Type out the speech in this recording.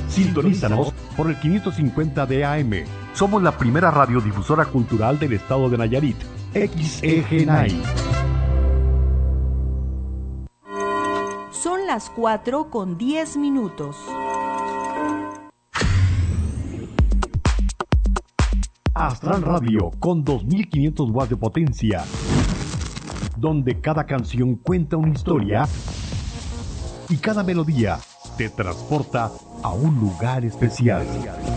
Sintonízanos por el 550 de AM. Somos la primera radiodifusora cultural del estado de Nayarit. XEGNAI. Son las 4:10. Astral Radio con 2500 watts de potencia, donde cada canción cuenta una historia y cada melodía te transporta a un lugar especial.